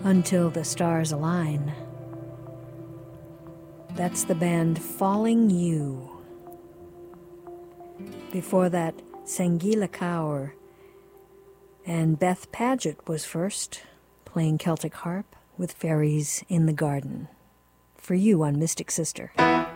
Until the Stars Align. That's the band Falling You. Before that, Sangeela Kaur and Beth Paget was first, playing Celtic harp with Fairies in the Garden. For you on Mystic Sister.